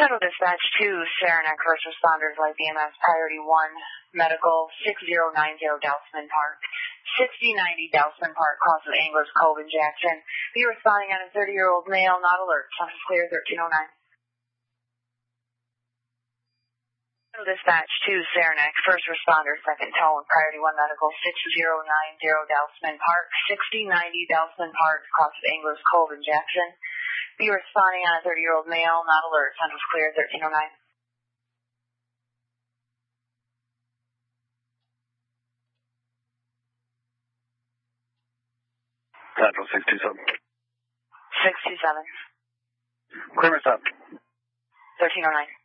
Central Dispatch 2, Saranac First Responders, Light BMS, Priority 1, Medical, 6090 Dousman Park. 6090 Dousman Park, cause of Anglers Cove in Jackson. Be responding on a 30-year-old male, not alert. Census clear, 1309. Central Dispatch 2, Saranac First Responders, Second Tone, Priority 1 Medical, 6090 Dousman Park. 6090 Dousman Park, cause of Anglers Cove in Jackson. Be responding on a 30-year-old male, not alert. Census clear, 1309. Central 627. 627. Clearance up. 1309.